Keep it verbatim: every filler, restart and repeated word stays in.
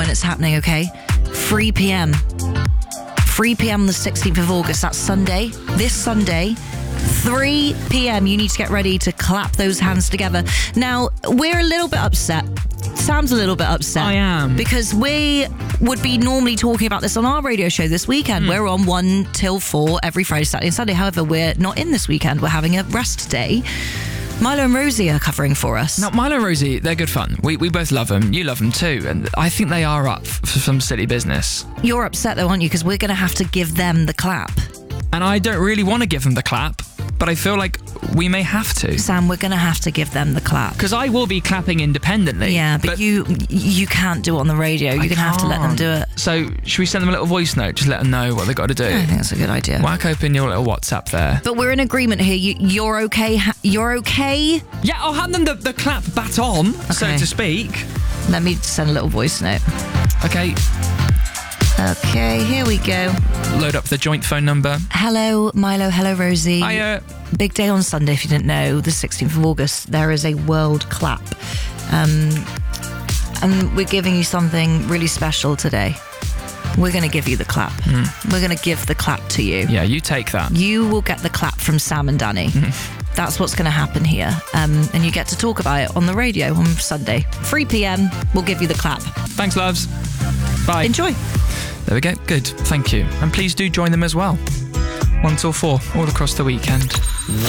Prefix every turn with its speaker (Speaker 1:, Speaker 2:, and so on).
Speaker 1: when it's happening, okay? three p.m. three p.m. on the sixteenth of August. That's Sunday. This Sunday, three p.m. You need to get ready to clap those hands together. Now, we're a little bit upset. Sam's a little bit upset.
Speaker 2: I am.
Speaker 1: Because we would be normally talking about this on our radio show this weekend. Mm. We're on one till four every Friday, Saturday and Sunday. However, we're not in this weekend. We're having a rest day. Milo and Rosie are covering for us.
Speaker 2: Now, Milo and Rosie, they're good fun. We we both love them. You love them too. And I think they are up for some silly business.
Speaker 1: You're upset though, aren't you? Because we're going to have to give them the clap.
Speaker 2: And I don't really want to give them the clap, but I feel like we may have to.
Speaker 1: Sam, we're going to have to give them the clap.
Speaker 2: Because I will be clapping independently.
Speaker 1: Yeah, but, but you you can't do it on the radio. You're going to have to let them do it.
Speaker 2: So should we send them a little voice note? Just let them know what they've got to do.
Speaker 1: I think that's a good idea.
Speaker 2: Whack open your little WhatsApp there.
Speaker 1: But we're in agreement here. You, you're okay? You're okay?
Speaker 2: Yeah, I'll hand them the, the clap baton, okay, so to speak.
Speaker 1: Let me send a little voice note.
Speaker 2: Okay.
Speaker 1: Okay, here we go.
Speaker 2: Load up the joint phone number.
Speaker 1: Hello, Milo. Hello, Rosie.
Speaker 2: Hiya.
Speaker 1: Big day on Sunday, if you didn't know, the sixteenth of August. There is a world clap. Um, and we're giving you something really special today. We're going to give you the clap. Mm. We're going to give the clap to you.
Speaker 2: Yeah, you take that.
Speaker 1: You will get the clap from Sam and Danny. Mm. That's what's going to happen here. Um, and you get to talk about it on the radio on Sunday. three p.m, we'll give you the clap.
Speaker 2: Thanks, loves. Bye.
Speaker 1: Enjoy.
Speaker 2: There we go. Good. Thank you. And please do join them as well. One till four, all across the weekend.